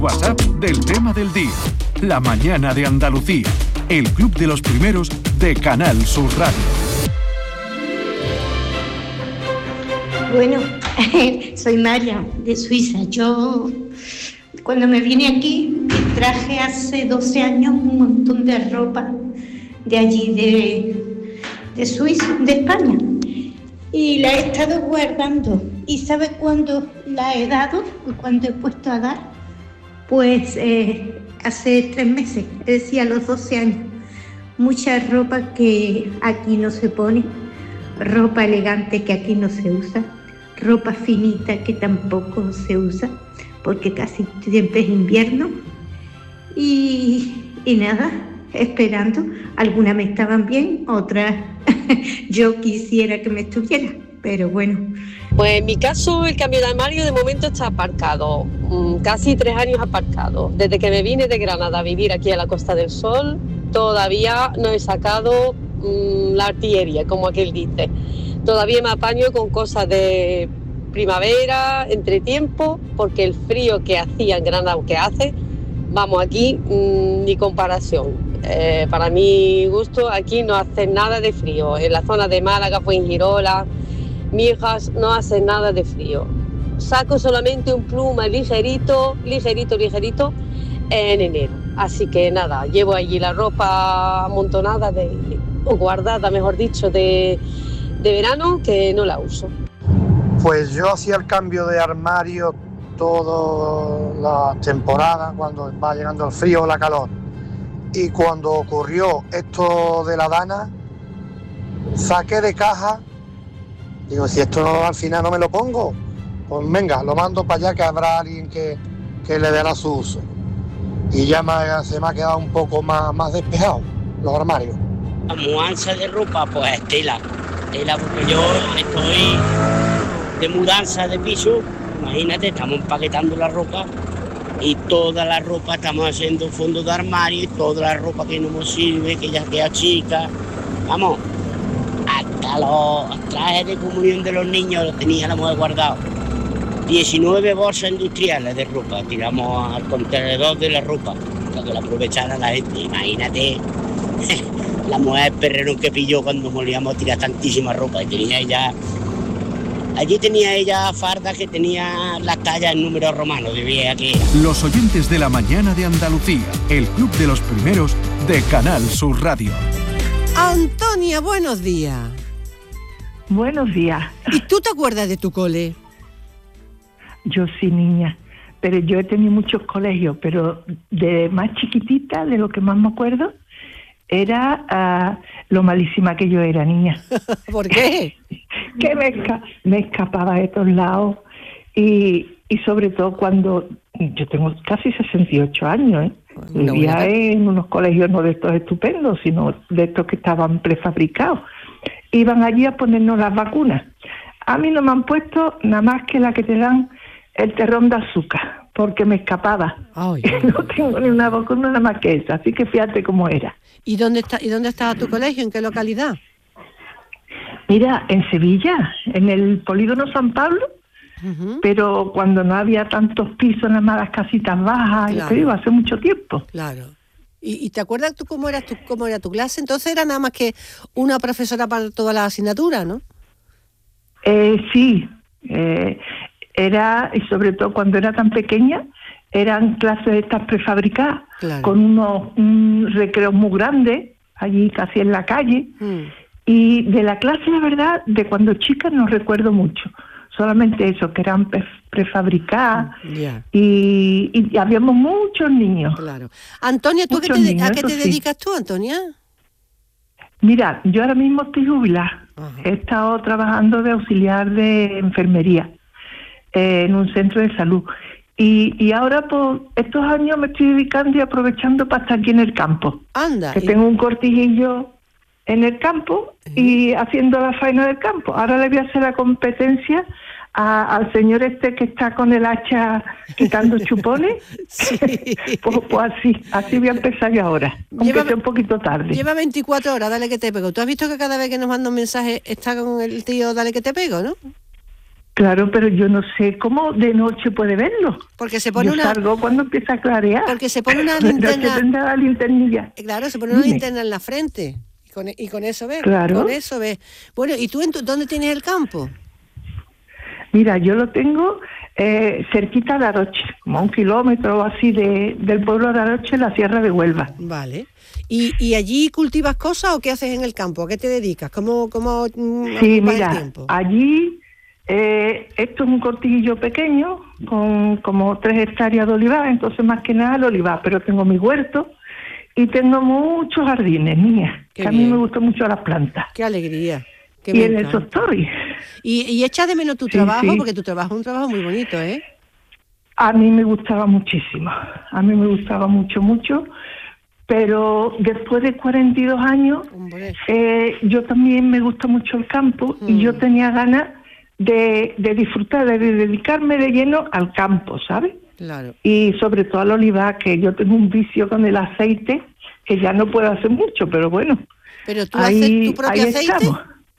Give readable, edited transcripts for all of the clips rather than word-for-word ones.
WhatsApp del tema del día. La mañana de Andalucía. El club de los primeros de Canal Sur Radio. Bueno, soy María, de Suiza. Yo, cuando me vine aquí, traje hace 12 años un montón de ropa de allí, de Suiza, de España. Y la he estado guardando. ¿Y sabe cuándo la he dado? ¿Cuándo he puesto a dar? Pues hace 3 meses, es decir, a los 12 años. Mucha ropa que aquí no se pone, ropa elegante que aquí no se usa, ropa finita que tampoco se usa, porque casi siempre es invierno. Y nada, esperando. Algunas me estaban bien, otras yo quisiera que me estuviera, pero bueno. Pues en mi caso el cambio de armario de momento está aparcado, casi 3 años aparcado. Desde que me vine de Granada a vivir aquí a la Costa del Sol, todavía no he sacado la artillería, como aquel dice. Todavía me apaño con cosas de primavera, entretiempo, porque el frío que hacía en Granada, que hace, vamos, aquí ni comparación. Para mi gusto, aquí no hace nada de frío. En la zona de Málaga, Fuengirola, Mijas, no hace nada de frío. Saco solamente un pluma ligerito en enero. Así que nada, llevo allí la ropa amontonada, o guardada, mejor dicho, de verano, que no la uso. Pues yo hacía el cambio de armario toda la temporada, cuando va llegando el frío o la calor. Y cuando ocurrió esto de la Dana, saqué de caja, digo, si esto al final no me lo pongo, pues venga, lo mando para allá, que habrá alguien que le dará su uso. Y ya se me ha quedado un poco más despejado los armarios. La mudanza de ropa, pues tela, porque yo estoy de mudanza de piso, imagínate, estamos empaquetando la ropa y toda la ropa estamos haciendo fondo de armario y toda la ropa que no nos sirve, que ya queda chica, vamos, hasta los trajes de comunión de los niños los tenía la mujer guardado. 19 bolsas industriales de ropa, tiramos al contenedor de la ropa, para que la aprovechara la gente, imagínate. La mujer perrero que pilló cuando molíamos a tirar tantísima ropa y allí tenía ella fardas que tenía las tallas en números romanos de vieja que era. Los oyentes de la mañana de Andalucía, el club de los primeros de Canal Sur Radio. Antonia, buenos días. Buenos días. ¿Y tú te acuerdas de tu cole? Yo sí, niña, pero yo he tenido muchos colegios, pero de más chiquitita, de lo que más me acuerdo, era lo malísima que yo era, niña. ¿Por qué? Que me escapaba de todos lados y sobre todo cuando yo tengo casi 68 años, ¿eh? No, vivía en unos colegios no de estos estupendos, sino de estos que estaban prefabricados. Iban allí a ponernos las vacunas. A mí no me han puesto nada más que la que te dan el terrón de azúcar, porque me escapaba. Ay, no tengo ni una vacuna nada más que esa, así que fíjate cómo era. ¿Y dónde estaba tu colegio? ¿En qué localidad? Mira, en Sevilla, en el Polígono San Pablo, pero cuando no había tantos pisos, nada más las casitas bajas, Claro. te digo, hace mucho tiempo. Claro. ¿Y te acuerdas tú cómo era tu clase? Entonces era nada más que una profesora para todas las asignaturas, ¿no? Sí, era, y sobre todo cuando era tan pequeña, eran clases estas prefabricadas, Claro. con unos recreos muy grandes, allí casi en la calle. Y de la clase, la verdad, de cuando chica no recuerdo mucho. Solamente eso, que eran prefabricadas. Ya. Y habíamos muchos niños. Claro. Antonia, ¿tú Muchos a niños, qué te eso sí. dedicas tú, Antonia? Mira, yo ahora mismo estoy jubilada. Ajá. He estado trabajando de auxiliar de enfermería en un centro de salud. Y ahora, por estos años, me estoy dedicando y aprovechando para estar aquí en el campo. Anda. Que tengo un cortijillo en el campo y haciendo la faena del campo. Ahora le voy a hacer la competencia al señor este que está con el hacha quitando chupones. Sí. pues así voy a empezar yo ahora, aunque sea un poquito tarde. Lleva 24 horas, dale que te pego. ¿Tú has visto que cada vez que nos manda un mensaje está con el tío dale que te pego, no? Claro, pero yo no sé cómo de noche puede verlo. Porque se pone yo salgo cuando empieza a clarear. Porque se pone una linterna. Tendrá la linternilla. Claro, se pone una linterna en la frente. Y con eso ves. Claro. Con eso ves. Bueno, ¿y tú dónde tienes el campo? Mira, yo lo tengo cerquita de Aroche, como a 1 kilómetro o así del pueblo de Aroche, en la Sierra de Huelva. Vale. ¿Y allí cultivas cosas o qué haces en el campo? ¿A qué te dedicas? ¿Cómo sí, mira, el tiempo? Allí esto es un cortijillo pequeño con como 3 hectáreas de olivar, entonces más que nada el olivar, pero tengo mi huerto y tengo muchos jardines, niña, que a mí me gustan mucho las plantas. ¡Qué alegría! Y en eso estoy. ¿Y echas de menos tu trabajo? Sí. Porque tu trabajo es un trabajo muy bonito, ¿eh? A mí me gustaba muchísimo. A mí me gustaba mucho, pero después de 42 años, yo también me gusta mucho el campo y yo tenía ganas de disfrutar, de dedicarme de lleno al campo, ¿sabes? Claro. Y sobre todo al olivar, que yo tengo un vicio con el aceite, que ya no puedo hacer mucho, pero bueno. ¿Pero tú haces tu propio aceite? Estamos.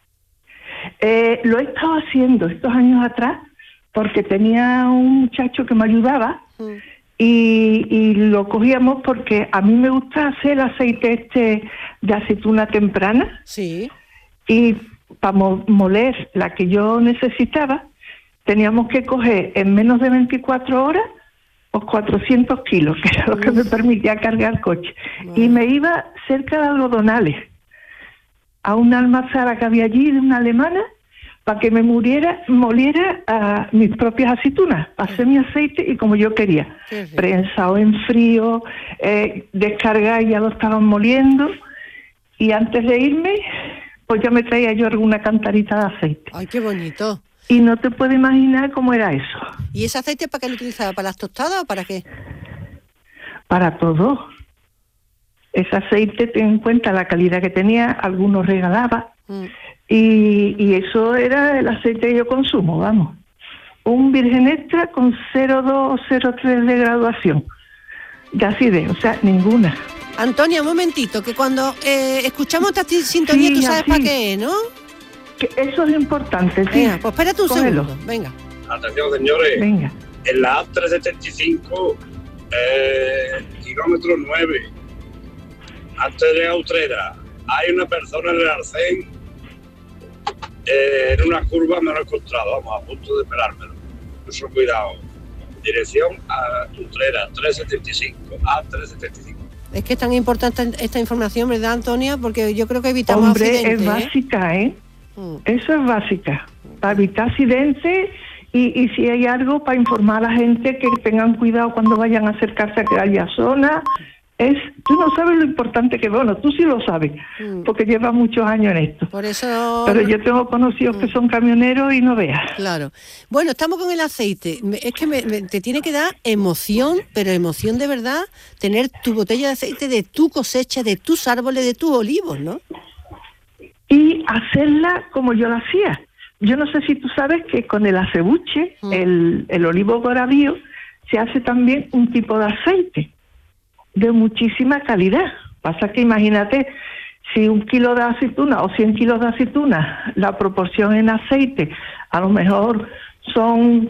Lo he estado haciendo estos años atrás porque tenía un muchacho que me ayudaba y lo cogíamos porque a mí me gusta hacer el aceite de aceituna temprana. Sí. Y para moler la que yo necesitaba teníamos que coger en menos de 24 horas los 400 kilos, que era lo que me permitía cargar el coche. Y me iba cerca de Algodonales a una almazara que había allí de una alemana para que me moliera a mis propias aceitunas, hacer mi aceite y como yo quería, prensado en frío, descargar y ya lo estaban moliendo y antes de irme pues ya me traía yo alguna cantarita de aceite. ¡Ay, qué bonito! Y no te puedes imaginar cómo era eso. ¿Y ese aceite para qué lo utilizaba? ¿Para las tostadas o para qué? Para todo. Ese aceite, ten en cuenta la calidad que tenía, algunos regalaba, y eso era el aceite que yo consumo, vamos. Un virgen extra con 0,2 o 0,3 de graduación de acidez, o sea, ninguna. Antonia, un momentito, que cuando escuchamos esta sintonía tú sabes para qué, ¿no? Que eso es importante, sí. Venga, pues espérate un segundo, venga. Atención, señores. Venga. En la A375, kilómetro 9, antes de Utrera, hay una persona en el arcén, en una curva me lo he encontrado, vamos, a punto de esperármelo. Mucho cuidado. Dirección a Utrera, 375, A375. Es que es tan importante esta información, ¿verdad, Antonia? Porque yo creo que evitamos accidentes. Es básica, ¿eh? Eso es básica, para evitar accidentes y si hay algo para informar a la gente que tengan cuidado cuando vayan a acercarse a aquella zona. Tú no sabes lo importante que es, bueno, tú sí lo sabes, porque llevas muchos años en esto. Por eso. Pero yo tengo conocidos que son camioneros y no veas. Claro. Bueno, estamos con el aceite. Es que te tiene que dar emoción, pero emoción de verdad, tener tu botella de aceite de tu cosecha, de tus árboles, de tus olivos, ¿no? Y hacerla como yo la hacía. Yo no sé si tú sabes que con el acebuche, el olivo goravío, se hace también un tipo de aceite de muchísima calidad. Pasa que imagínate, si 1 kilo de aceituna o 100 kilos de aceituna, la proporción en aceite, a lo mejor son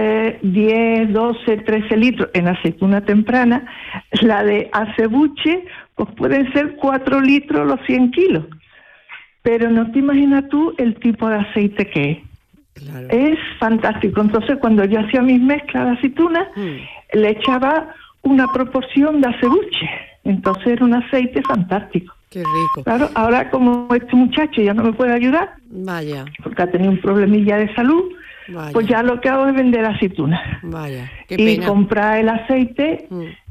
10, 12, 13 litros en aceituna temprana, la de acebuche, pues pueden ser 4 litros los 100 kilos. Pero no te imaginas tú el tipo de aceite que es. Claro. Es fantástico. Entonces, cuando yo hacía mis mezclas de aceituna, le echaba una proporción de acebuche. Entonces era un aceite fantástico. Qué rico. Claro, ahora como este muchacho ya no me puede ayudar, vaya, porque ha tenido un problemilla de salud, vaya, pues ya lo que hago es vender aceituna. Vaya, qué y pena. Comprar el aceite,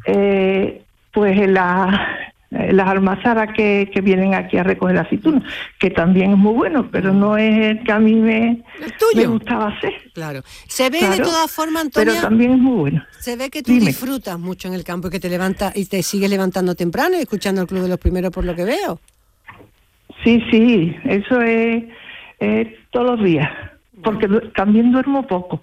pues en las almazaras que vienen aquí a recoger aceituna, que también es muy bueno, pero no es el que a mí me gustaba hacer. Claro. Se ve de todas formas, Antonia, pero también es muy bueno. Se ve que tú disfrutas mucho en el campo y que te levantas y te sigues levantando temprano y escuchando el Club de los Primeros por lo que veo. Sí, eso es todos los días, porque también duermo poco.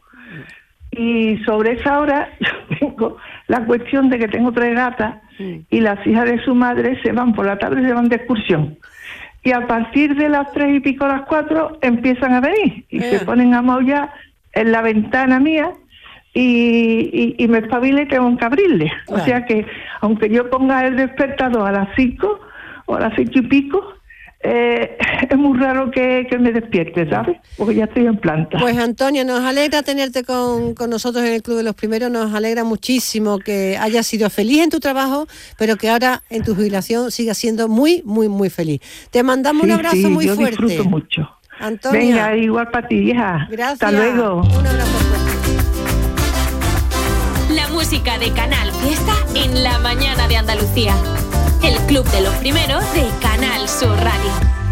Y sobre esa hora tengo la cuestión de que tengo 3 gatas y las hijas de su madre se van por la tarde, se van de excursión. Y a partir de las 3 y pico, las 4, empiezan a venir y se ponen a maullar en la ventana mía y me espabile y tengo que abrirle. Claro. O sea que, aunque yo ponga el despertador a las 5 o a las 6 y pico, es muy raro que me despierte, ¿sabes? Porque ya estoy en planta. Pues Antonia, nos alegra tenerte con nosotros en el Club de los Primeros, nos alegra muchísimo que hayas sido feliz en tu trabajo, pero que ahora en tu jubilación sigas siendo muy, muy, muy feliz. Te mandamos un abrazo muy yo fuerte. Disfruto mucho. Antonia. Venga, igual para ti, hija. Gracias. Hasta luego. Un abrazo fuerte. La música de Canal Fiesta en la mañana de Andalucía. El Club de los Primeros de Canal Sur Radio.